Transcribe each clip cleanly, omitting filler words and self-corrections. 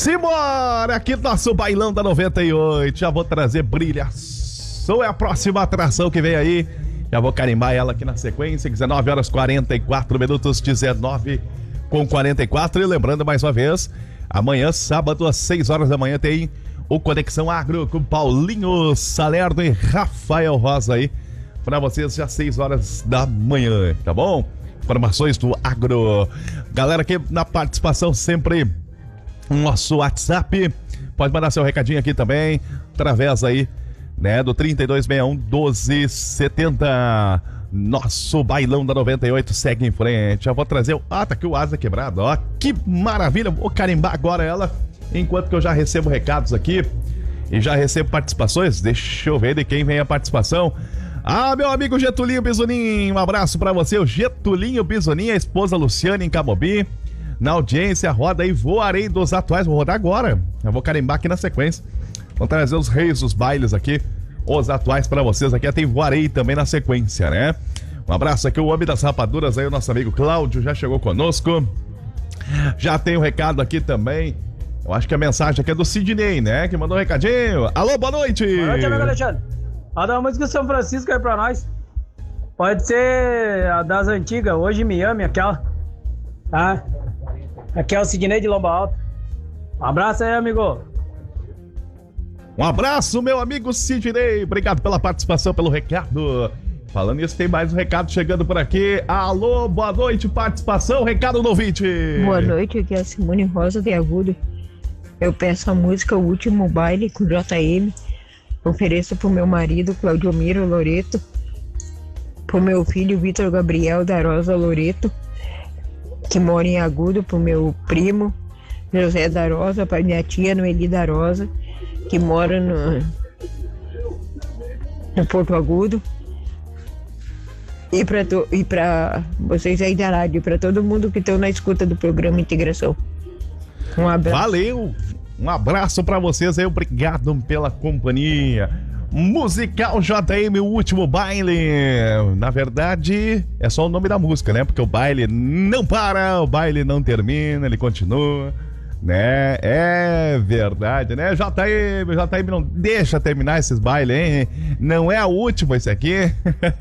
Simbora! Aqui nosso bailão da 98. Já vou trazer Brilhação, é a próxima atração que vem aí. Já vou carimbar ela aqui na sequência. 19 horas 44 minutos, 19:44. E lembrando mais uma vez, amanhã, sábado, às 6 horas da manhã, tem o Conexão Agro com Paulinho Salerno e Rafael Rosa aí. Pra vocês, já 6 horas da manhã, tá bom? Informações do agro. Galera aqui na participação sempre no nosso WhatsApp. Pode mandar seu recadinho aqui também, através aí, né, do 3261-1270. Nosso bailão da 98 segue em frente. Já vou trazer o... tá aqui o asa quebrado, ó. Que maravilha. Vou carimbar agora ela, enquanto que eu já recebo recados aqui e já recebo participações. Deixa eu ver de quem vem a participação. Meu amigo Getulinho Bisonin, um abraço pra você, o Getulinho Bisonin, a esposa Luciana em Camobi, na audiência, roda aí, voarei dos atuais, vou rodar agora, eu vou carimbar aqui na sequência, vou trazer os reis dos bailes aqui, os atuais pra vocês, aqui tem voarei também na sequência, né? Um abraço aqui, o homem das rapaduras aí, o nosso amigo Cláudio já chegou conosco, já tem um recado aqui também, eu acho que a mensagem aqui é do Sidney, né, que mandou um recadinho. Alô, boa noite! Boa noite, amigo Alexandre. Roda uma música São Francisco aí pra nós. Pode ser a das antigas, hoje me ame, aquela. Tá? Aqui é o Sidney de Lomba Alta. Um abraço aí, amigo. Um abraço, meu amigo Sidney. Obrigado pela participação, pelo recado. Falando isso, tem mais um recado chegando por aqui. Alô, boa noite, participação, recado do ouvinte. Boa noite, aqui é a Simone Rosa de Agudo. Eu peço a música O Último Baile com JM. Ofereço pro meu marido, Claudio Miro Loreto, pro meu filho, Vitor Gabriel da Rosa Loreto, que mora em Agudo, pro meu primo, José da Rosa, pra minha tia, Noeli da Rosa, que mora no Porto Agudo, e pra vocês aí da rádio, pra todo mundo que estão na escuta do programa Integração. Um abraço. Valeu! Um abraço pra vocês aí, obrigado pela companhia. Musical JM, o último baile. Na verdade, é só o nome da música, né? Porque o baile não para, o baile não termina, ele continua, né? É verdade, né? JM não deixa terminar esses bailes, hein? Não é a última esse aqui.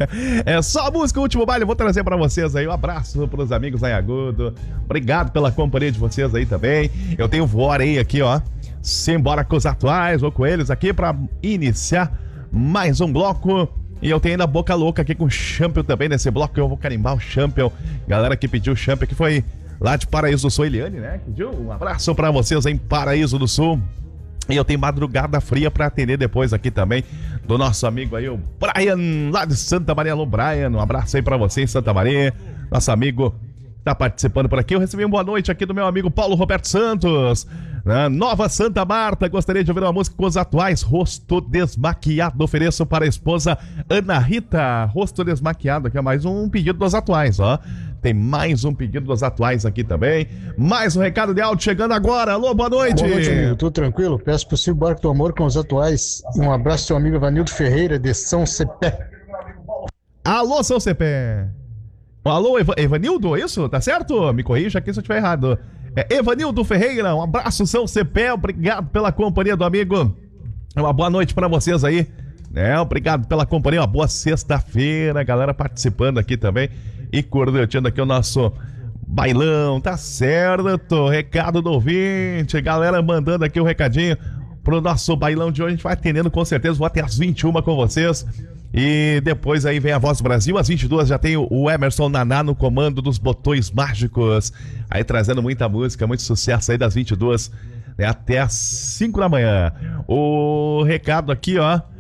É só a música, o último baile. Eu vou trazer pra vocês aí. Um abraço pros amigos aí Agudo. Obrigado pela companhia de vocês aí também. Eu tenho Vorei aqui, ó. Simbora com os atuais, vou com eles aqui pra iniciar mais um bloco. E eu tenho ainda Boca Louca aqui com o Champion também nesse bloco. Eu vou carimbar o Champion. Galera que pediu o Champion, que foi lá de Paraíso do Sul, Eliane, né? Pediu um abraço pra vocês em Paraíso do Sul. E eu tenho Madrugada Fria pra atender depois aqui também do nosso amigo aí, o Brian, lá de Santa Maria. Alô, Brian, um abraço aí pra você em Santa Maria. Nosso amigo tá participando por aqui. Eu recebi uma boa noite aqui do meu amigo Paulo Roberto Santos, na Nova Santa Marta. Gostaria de ouvir uma música com os atuais. Rosto Desmaquiado. Ofereço para a esposa Ana Rita. Rosto Desmaquiado, aqui é mais um pedido dos atuais, ó. Tem mais um pedido dos atuais aqui também. Mais um recado de áudio chegando agora. Alô, boa noite. Boa noite, amigo. Tudo tranquilo? Peço pro Silvio Barco do Amor com os atuais. Um abraço, seu amigo Evanildo Ferreira, de São Cepé. Alô, São Cepé. Alô, Evanildo, isso? Tá certo? Me corrija aqui se eu estiver errado. É Evanildo Ferreira, um abraço, São Cepé. Obrigado pela companhia do amigo. Uma boa noite pra vocês aí. Obrigado pela companhia. Uma boa sexta-feira. Galera participando aqui também e curtindo aqui o nosso bailão. Tá certo? Recado do ouvinte. Galera mandando aqui o recadinho pro nosso bailão de hoje. A gente vai atendendo com certeza. Vou até às 21 com vocês. E depois aí vem a Voz do Brasil. Às 22 já tem o Emerson Naná no comando dos Botões Mágicos. Aí trazendo muita música, muito sucesso aí das 22 até às 5 da manhã. O recado aqui, ó.